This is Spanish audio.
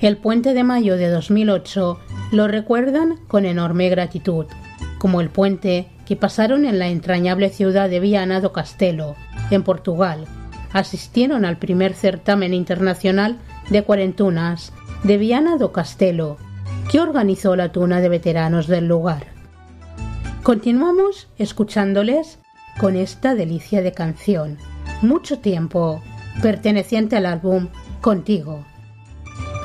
El Puente de Mayo de 2008 lo recuerdan con enorme gratitud, como el puente que pasaron en la entrañable ciudad de Viana do Castelo, en Portugal. Asistieron al primer certamen internacional de cuarentunas de Viana do Castelo, que organizó la Tuna de veteranos del lugar. Continuamos escuchándoles con esta delicia de canción, Mucho tiempo, perteneciente al álbum Contigo.